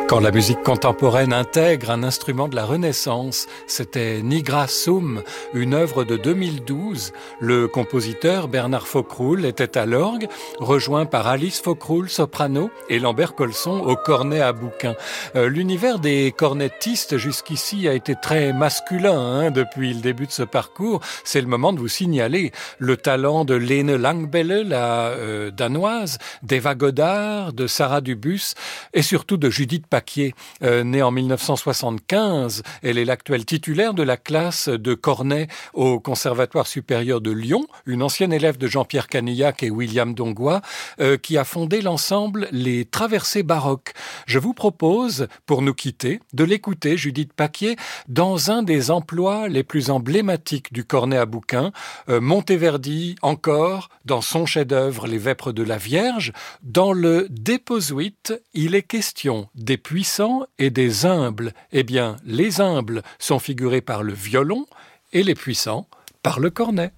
Quand la musique contemporaine intègre un instrument de la Renaissance, c'était Nigra Sum, une œuvre de 2012. Le compositeur Bernard Faucroul était à l'orgue, rejoint par Alice Faucroul, soprano, et Lambert Colson au cornet à bouquin. L'univers des cornettistes jusqu'ici a été très masculin depuis le début de ce parcours. C'est le moment de vous signaler le talent de Lene Langbelle, la danoise, d'Eva Godard, de Sarah Dubus et surtout de Judith Paquier. Née en 1975, elle est l'actuelle titulaire de la classe de cornet au Conservatoire supérieur de Lyon, une ancienne élève de Jean-Pierre Canillac et William Dongois, qui a fondé l'ensemble Les Traversées baroques. Je vous propose, pour nous quitter, de l'écouter, Judith Paquier, dans un des emplois les plus emblématiques du cornet à bouquin, Monteverdi encore, dans son chef-d'œuvre Les Vêpres de la Vierge. Dans le Déposuite, il est question des puissants et des humbles. Eh bien, les humbles sont figurés par le violon et les puissants par le cornet.